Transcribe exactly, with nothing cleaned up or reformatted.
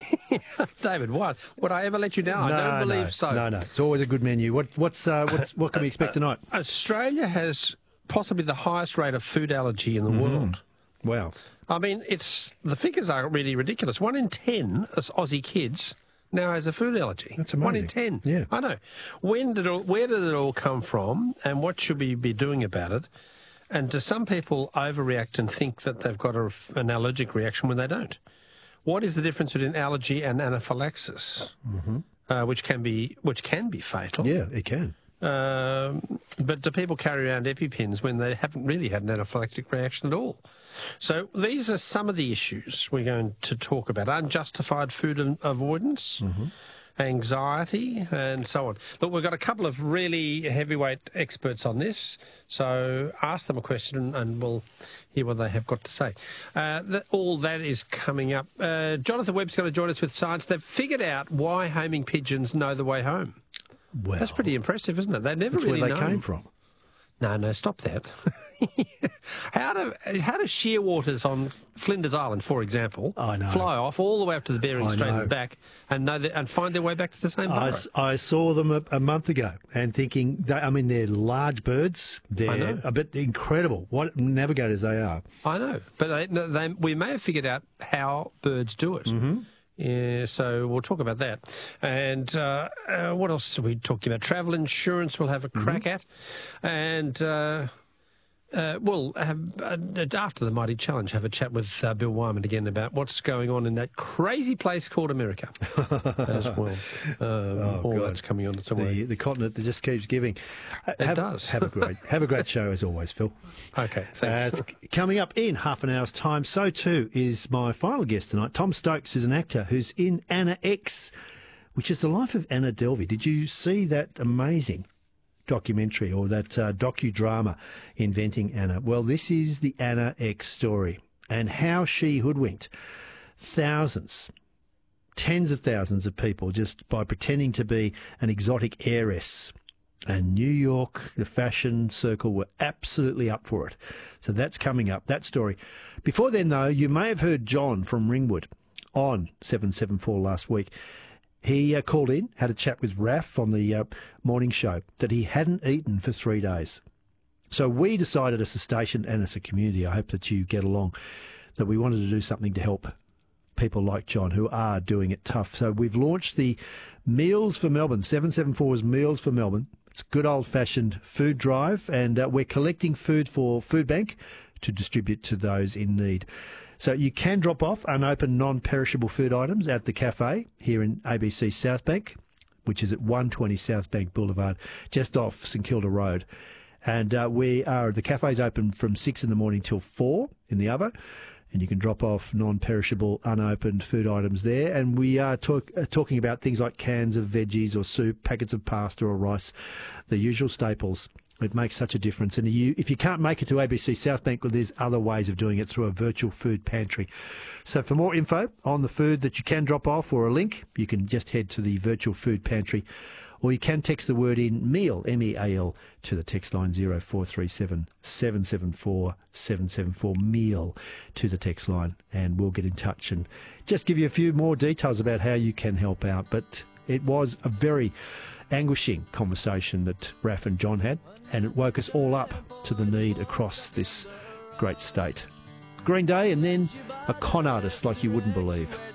David, what? Would I ever let you down? No, I don't believe no, so. No, no. It's always a good menu. What, what's, uh, what's, what can we expect tonight? Australia has possibly the highest rate of food allergy in the Mm. world. Wow. I mean, it's the figures are really ridiculous. One in ten Aussie kids now has a food allergy. That's amazing. One in ten. Yeah. I know. When did it, where did it all come from, and what should we be doing about it? And do some people overreact and think that they've got a, an allergic reaction when they don't? What is the difference between allergy and anaphylaxis, mm-hmm. uh, which can be which can be fatal? Yeah, it can. Um, but do people carry around EpiPens when they haven't really had an anaphylactic reaction at all? So these are some of the issues we're going to talk about. Unjustified food avoidance, mm-hmm. anxiety, and so on. Look, we've got a couple of really heavyweight experts on this, so ask them a question and we'll hear what they have got to say. Uh, that, all that is coming up. Uh, Jonathan Webb's going to join us with science. They've figured out why homing pigeons know the way home. Well, that's pretty impressive, isn't it? They never that's really where they known. came from. No, no, stop that. how do how do shearwaters on Flinders Island, for example, I know. fly off all the way up to the Bering I Strait know. and back, and know that, and find their way back to the same I, burrow? s- I saw them a, a month ago and thinking, they, I mean, they're large birds. I know. They're a bit incredible. What navigators they are. I know, but they, they, we may have figured out how birds do it. Mm-hmm. Yeah, so we'll talk about that. And uh, uh, what else are we talking about? Travel insurance we'll have a crack mm-hmm. at. And uh, uh, we'll have, uh, after the Mighty Challenge, have a chat with uh, Bill Wyman again about what's going on in that crazy place called America as well. Um, oh, all God. That's coming on somewhere. The, the continent that just keeps giving. It have, does. Have a great, have a great show as always, Phil. Okay, thanks. Uh, it's coming up in half an hour's time. So too is my final guest tonight. Tom Stokes is an actor who's in Anna X, which is the life of Anna Delvey. Did you see that amazing documentary or that uh, docudrama, Inventing Anna? Well, this is the Anna X story and how she hoodwinked thousands, tens of thousands of people just by pretending to be an exotic heiress. And New York, the fashion circle, were absolutely up for it. So that's coming up, that story. Before then, though, you may have heard John from Ringwood on seven seven four last week. He uh, called in, had a chat with Raf on the uh, morning show that he hadn't eaten for three days. So we decided as a station and as a community, I hope that you get along, that we wanted to do something to help people like John who are doing it tough. So we've launched the Meals for Melbourne, seven seven four's Meals for Melbourne. It's good old-fashioned food drive, and uh, we're collecting food for Food Bank to distribute to those in need. So you can drop off unopened, non-perishable food items at the cafe here in A B C South Bank, which is at one twenty South Bank Boulevard, just off St Kilda Road. And uh, we are the cafe's open from six in the morning till four in the other. And you can drop off non-perishable, unopened food items there. And we are talk, uh, talking about things like cans of veggies or soup, packets of pasta or rice, the usual staples. It makes such a difference. And you, if you can't make it to A B C South Bank, well, there's other ways of doing it through a virtual food pantry. So for more info on the food that you can drop off or a link, you can just head to the virtual food pantry. Or you can text the word in MEAL, M E A L, to the text line zero four three seven, seven seven four, seven seven four, MEAL, to the text line, and we'll get in touch and just give you a few more details about how you can help out. But it was a very anguishing conversation that Raf and John had, and it woke us all up to the need across this great state. Green Day, and then a con artist like you wouldn't believe.